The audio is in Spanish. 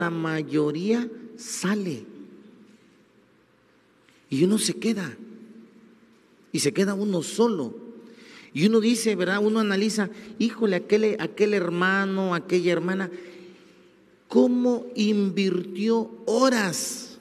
la mayoría sale. Y uno se queda. Y se queda uno solo. Y uno dice, ¿verdad? Uno analiza, híjole, aquel hermano, aquella hermana, ¿cómo invirtió horas